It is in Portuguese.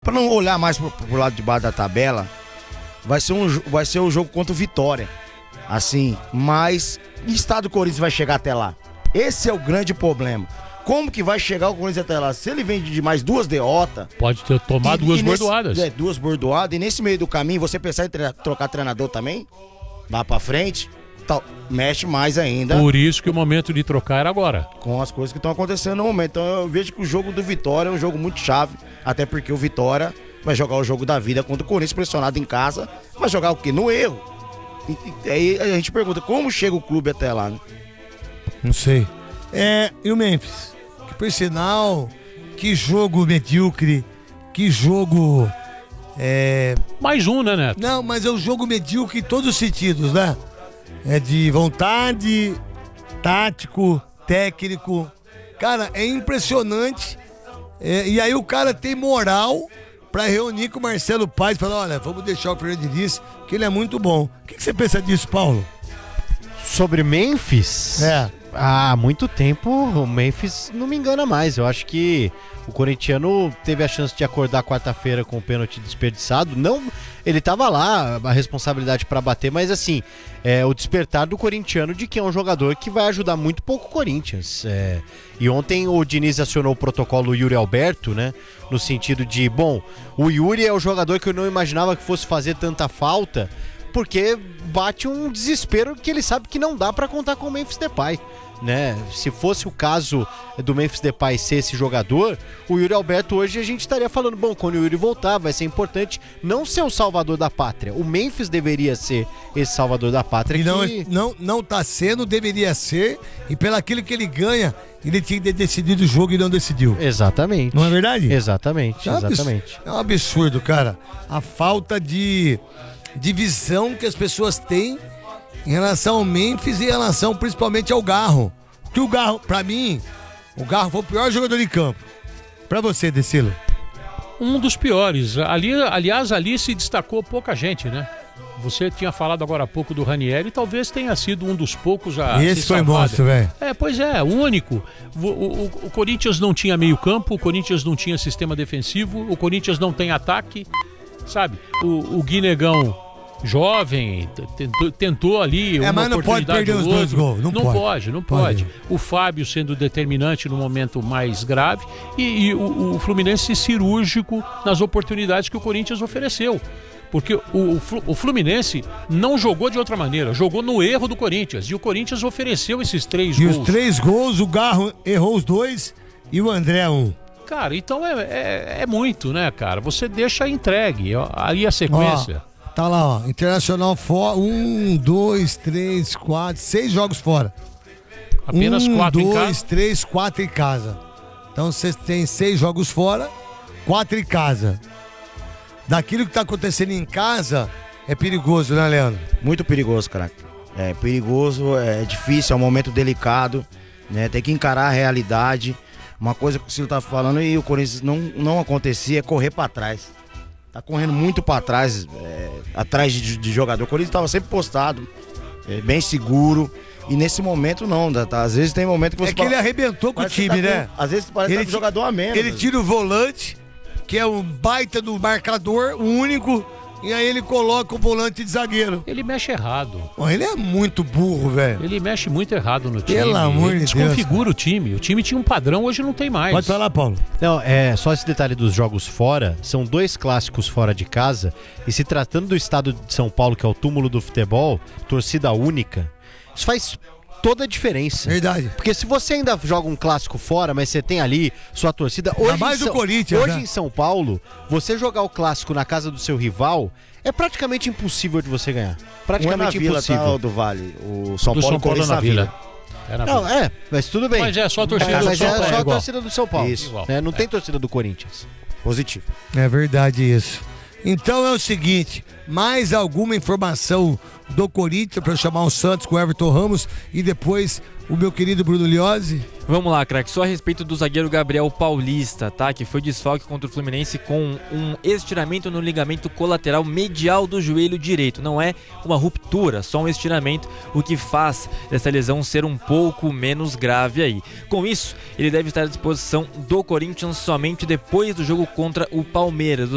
pra não olhar mais pro lado de baixo da tabela, vai ser um jogo contra o Vitória. Assim, mas que estado do Corinthians vai chegar até lá? Esse é o grande problema. Como que vai chegar o Corinthians até lá? Se ele vem de mais 2 derrotas... Pode ter tomado 2 bordoadas. 2 bordoadas. E nesse meio do caminho, você pensar em trocar treinador também? Lá pra frente, mexe mais ainda. Por isso que o momento de trocar era agora. Com as coisas que estão acontecendo no momento. Então eu vejo que o jogo do Vitória é um jogo muito chave. Até porque o Vitória vai jogar o jogo da vida contra o Corinthians pressionado em casa. Vai jogar o quê? No erro. E aí a gente pergunta, como chega o clube até lá, né? Não sei. E o Memphis? Que por sinal, que jogo medíocre, que jogo... Mais um, né, Neto? Não, mas é um jogo medíocre em todos os sentidos, né? É de vontade, tático, técnico. Cara, é impressionante. E aí o cara tem moral pra reunir com o Marcelo Paes e falar, olha, vamos deixar o Fernando Diniz, que ele é muito bom. O que você pensa disso, Paulo? Sobre Memphis? Há muito tempo o Memphis não me engana mais. Eu acho que o corintiano teve a chance de acordar quarta-feira com o pênalti desperdiçado. Não, ele tava lá, a responsabilidade pra bater, mas assim, o despertar do corintiano de que é um jogador que vai ajudar muito pouco o Corinthians. E ontem o Diniz acionou o protocolo Yuri Alberto, né? No sentido de, bom, o Yuri é o jogador que eu não imaginava que fosse fazer tanta falta, porque bate um desespero que ele sabe que não dá pra contar com o Memphis Depay, né? Se fosse o caso do Memphis Depay ser esse jogador, o Yuri Alberto hoje a gente estaria falando, bom, quando o Yuri voltar vai ser importante não ser o salvador da pátria. O Memphis deveria ser esse salvador da pátria. E não tá sendo, deveria ser, e pelo aquilo que ele ganha, ele tinha que ter decidido o jogo e não decidiu. Exatamente. Não é verdade? Exatamente. É um absurdo, cara. A falta de visão que as pessoas têm em relação ao Memphis e em relação principalmente ao Garro. Porque o Garro, pra mim, o Garro foi o pior jogador de campo. Pra você, Decilo? Um dos piores. Aliás, ali se destacou pouca gente, né? Você tinha falado agora há pouco do Ranieri, talvez tenha sido um dos poucos a esse foi monstro, velho. Pois é, o único. O Corinthians não tinha meio campo, o Corinthians não tinha sistema defensivo, o Corinthians não tem ataque, sabe? O Guinegão jovem, tentou ali uma mas não pode perder os 2 gols. Não pode. O Fábio sendo determinante no momento mais grave e o Fluminense cirúrgico nas oportunidades que o Corinthians ofereceu. Porque o Fluminense não jogou de outra maneira, jogou no erro do Corinthians. E o Corinthians ofereceu esses 3 gols. E os 3 gols, o Garro errou os 2 e o André 1. Cara, então é muito, né, cara? Você deixa entregue. Aí a sequência. Tá lá, ó. Internacional fora. 1, 2, 3, 4, 6 jogos fora. Apenas 4 em casa. 1, 2, 3, 4 em casa. Então você tem 6 jogos fora, 4 em casa. Daquilo que tá acontecendo em casa, é perigoso, né, Leandro? Muito perigoso, cara. É perigoso, é difícil, é um momento delicado, né? Tem que encarar a realidade. Uma coisa que o Ciro tá falando e o Corinthians não acontecia é correr pra trás. Tá correndo muito pra trás, atrás de jogador. O Corinthians tava sempre postado, bem seguro. E nesse momento não, às vezes tem momento que você... que ele arrebentou com o time, né? Às vezes parece que tá com jogador a menos. Ele tira o volante, que é um baita do marcador, o único, e aí ele coloca o volante de zagueiro. Ele mexe errado. Ele é muito burro, velho. Ele mexe muito errado no time. Pelo amor de Deus. Desconfigura o time. O time tinha um padrão, hoje não tem mais. Pode falar, Paulo. Não, só esse detalhe dos jogos fora. São 2 clássicos fora de casa. E se tratando do estado de São Paulo, que é o túmulo do futebol, torcida única, isso faz toda a diferença. Verdade. Porque se você ainda joga um clássico fora, mas você tem ali sua torcida... mais do Corinthians, hoje né? Em São Paulo, você jogar o clássico na casa do seu rival é praticamente impossível de você ganhar. Praticamente impossível. Vila, tá, do Vale. O São do Paulo, São Paulo na Vila. Não, mas tudo bem. Mas é só a torcida do São Paulo. Mas é só a torcida do São Paulo. Isso. Não tem torcida do Corinthians. Positivo. É verdade isso. Então é o seguinte, mais alguma informação do Corinthians para chamar o Santos com o Everton Ramos e depois o meu querido Bruno Liozzi? Vamos lá, craque, só a respeito do zagueiro Gabriel Paulista, tá? Que foi desfalque contra o Fluminense com um estiramento no ligamento colateral medial do joelho direito. Não é uma ruptura, só um estiramento, o que faz essa lesão ser um pouco menos grave aí. Com isso, ele deve estar à disposição do Corinthians somente depois do jogo contra o Palmeiras.